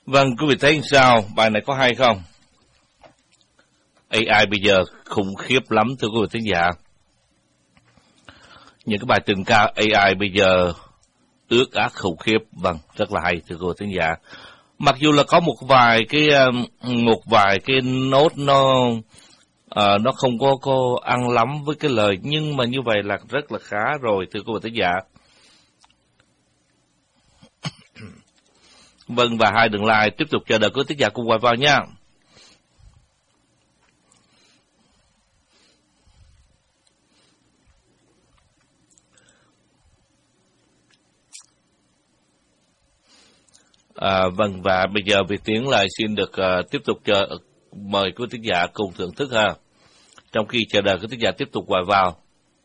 Vâng, quý vị thấy sao? Bài này có hay không? AI bây giờ khủng khiếp lắm thưa quý vị thính giả. Những cái bài tình ca AI bây giờ ước ác khủng khiếp. Vâng, rất là hay thưa quý vị thính giả. Mặc dù là có một vài cái nốt nó không có ăn lắm với cái lời, nhưng mà như vậy là rất là khá rồi thưa quý vị thính giả. Vâng, và hai đường like tiếp tục chờ đợi quý thính giả cùng quay vào nha. Vâng, và bây giờ Việt Tiến lại xin được tiếp tục mời quý thính giả cùng thưởng thức ha. Trong khi chờ đợi quý thính giả tiếp tục gọi vào.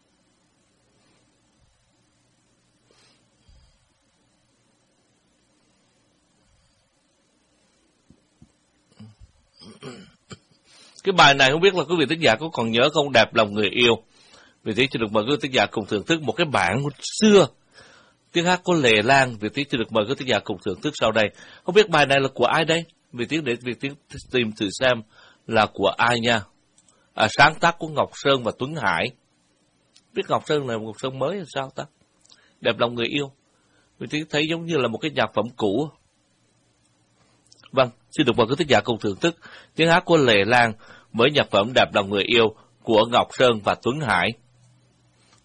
Cái bài này không biết là quý vị thính giả có còn nhớ không? Đẹp lòng người yêu. Việt Tiến xin được mời quý thính giả cùng thưởng thức một cái bản xưa. Tiếng hát có lệ lang, Việt Tiến xin được mời quý thính giả cùng thưởng thức sau đây. Không biết bài này là của ai đây? Việt Tiến tìm thử xem là của ai nha. Sáng tác của Ngọc Sơn và Tuấn Hải. Biết Ngọc Sơn là Ngọc Sơn mới hay sao ta? Đẹp lòng người yêu. Việt Tiến thấy giống như là một cái nhạc phẩm cũ. Vâng, xin được mời quý thính giả cùng thưởng thức tiếng hát của Lệ Lan với nhạc phẩm Đẹp lòng người yêu của Ngọc Sơn và Tuấn Hải.